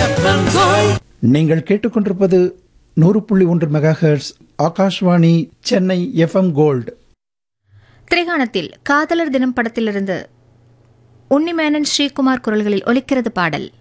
நீங்கள் கேட்டுக்கொண்டிருப்பது 100.1 megahertz Akashvani Chennai FM gold. திரைகாணத்தில் காதலர் தினம் படத்திலிருந்து உன்னிமேனன் ஸ்ரீகுமார் குரல்களில் ஒலிக்கிறது பாடல்.